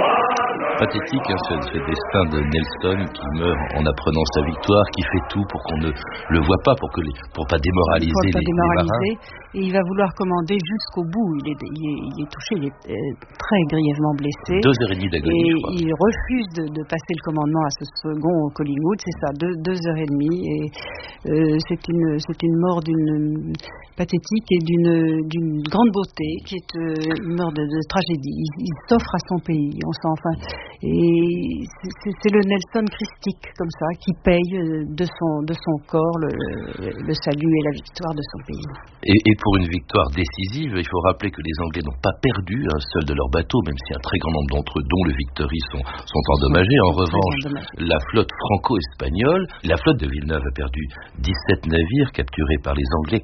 Pathétique, ce destin de Nelson qui meurt en apprenant sa victoire, qui fait tout pour qu'on ne le voit pas, pour pas démoraliser les marins. Et il va vouloir commander jusqu'au bout. Il est touché, il est très grièvement blessé. 2h30 d'agonie, je crois. Il refuse de passer le commandement à ce second au Collingwood, c'est ça, 2h30. Et c'est une mort d'une pathétique et d'une grande beauté, qui est une mort de tragédie. Il s'offre à son pays, on sent enfin. Et c'est le Nelson christique comme ça qui paye de son corps le salut et la victoire de son pays. Et pour une victoire décisive, il faut rappeler que les Anglais n'ont pas perdu un seul de leurs bateaux, même si un très grand nombre d'entre eux, dont le Victory, sont endommagés. En revanche, la flotte franco-espagnole, la flotte de Villeneuve a perdu 17 navires capturés par les Anglais,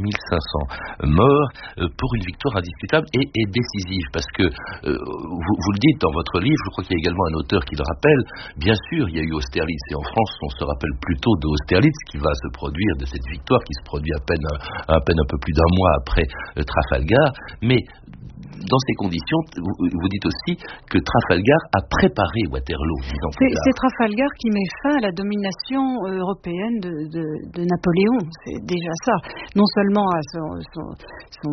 4500 morts, pour une victoire indiscutable et décisive. Parce que, vous le dites dans votre livre, je crois qu'il y a également un auteur qui le rappelle, bien sûr, il y a eu Austerlitz, et en France, on se rappelle plutôt d'Austerlitz qui va se produire, de cette victoire qui se produit à peine un peu plus d'un mois après Trafalgar, mais dans ces conditions, vous dites aussi que Trafalgar a préparé Waterloo. C'est Trafalgar qui met fin à la domination européenne de Napoléon. C'est déjà ça. Non seulement à son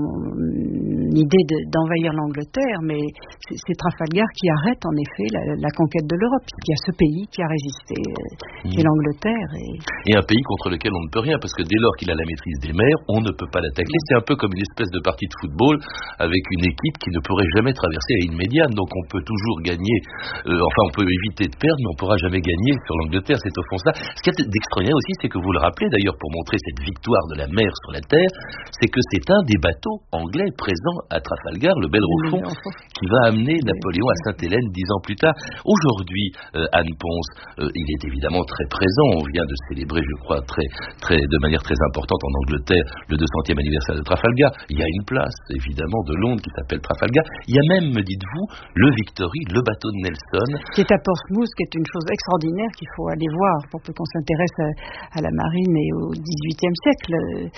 idée d'envahir l'Angleterre, mais c'est Trafalgar qui arrête en effet la conquête de l'Europe. Il y a ce pays qui a résisté, qui est l'Angleterre. Et un pays contre lequel on ne peut rien, parce que dès lors qu'il a la maîtrise des mers, on ne peut pas l'attaquer. C'est un peu comme une espèce de partie de football avec une équipe qui ne pourrait jamais traverser à une médiane. Donc on peut toujours gagner, on peut éviter de perdre, mais on ne pourra jamais gagner sur l'Angleterre, c'est au fond ça. Ce qui est d'extraordinaire aussi, c'est que vous le rappelez d'ailleurs pour montrer cette victoire de la mer sur la terre, c'est que c'est un des bateaux anglais présents à Trafalgar, le Bellerophon, qui va amener Napoléon à Sainte-Hélène 10 ans plus tard. Aujourd'hui, Anne Ponce, il est évidemment très présent. On vient de célébrer, je crois, de manière très importante en Angleterre, le 200e anniversaire de Trafalgar. Il y a une place, évidemment, de Londres qui s'appelle Trafalgar. Il y a même, me dites-vous, le Victory, le bateau de Nelson. Qui est à Portsmouth, qui est une chose extraordinaire qu'il faut aller voir pour peu qu'on s'intéresse à la marine et au XVIIIe siècle.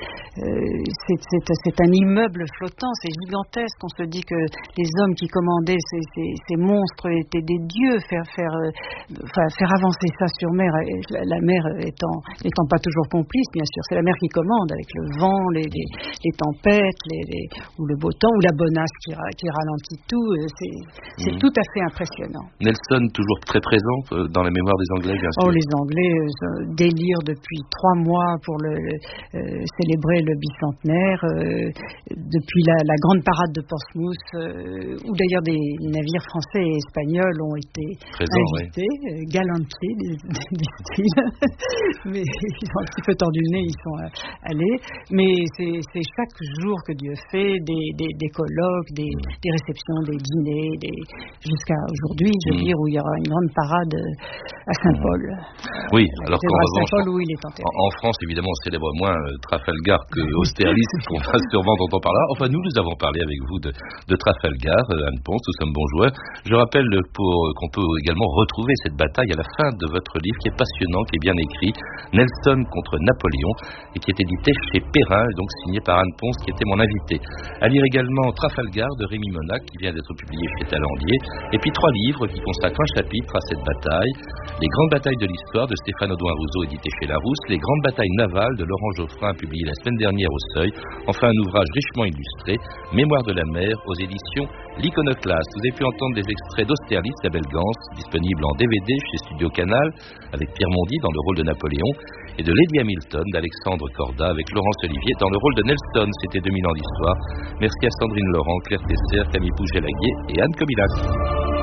C'est un immeuble flottant, c'est gigantesque. On se dit que les hommes qui commandaient ces monstres étaient des dieux. Faire avancer ça sur mer, la mer étant pas toujours complice, bien sûr. C'est la mer qui commande, avec le vent, les tempêtes, ou le beau temps, ou la bonasse qui ralentit tout. C'est tout à fait impressionnant. Nelson, toujours très présent dans la mémoire des Anglais, bien sûr. Les Anglais délirent depuis 3 mois pour célébrer le bicentenaire. Depuis la grande parade de Portsmouth, où d'ailleurs des navires français et espagnols ont été invités, galantés, disent-ils. Mais ils ont un petit peu tordu le nez, ils sont allés. Mais c'est chaque jour que Dieu fait des colloques, des réceptions, des dîners, jusqu'à aujourd'hui, je veux dire, où il y aura une grande parade à Saint-Paul. Oui, alors qu'en revanche, Saint-Paul où il est enterré. En France, évidemment, on célèbre moins Trafalgar que Austerlitz, qu'on va sûrement entendre par là. Enfin, nous avons parlé avec vous de Trafalgar, Anne Ponce, nous sommes bons joueurs. Je rappelle qu'on peut également retrouver cette bataille à la fin de votre livre, qui est passionnant, qui est bien écrit, Nelson contre Napoléon, et qui est édité chez Perrin, donc signé par Anne Ponce, qui était mon invité. À lire également Trafalgar de Rémi Monac, qui vient d'être publié chez Talandier, et puis 3 livres qui consacrent un chapitre à cette bataille: Les grandes batailles de l'histoire de Stéphane Audouin-Rousseau, édité chez Larousse, Les grandes batailles navales de Laurent Geoffrin, publié la semaine dernière au Seuil, enfin un ouvrage richement illustré, Mémoire de la mer, aux éditions L'Iconoclaste. Vous avez pu entendre des extraits d'Austerlitz, la belle Gance, disponible en DVD chez Studio Canal, avec Pierre Mondy dans le rôle de Napoléon, et de Lady Hamilton d'Alexandre Corda avec Laurence Olivier dans le rôle de Nelson. C'était 2000 ans d'histoire. Merci à Sandrine Laurent, Claire Tesser, Camille Pouget-Laguier et Anne Kobilac.